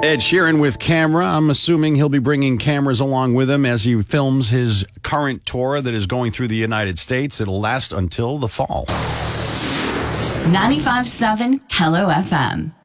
Ed Sheeran with camera. I'm assuming he'll be bringing cameras along with him as he films his current tour that is going through the United States. It'll last until the fall. 95.7 Hello FM.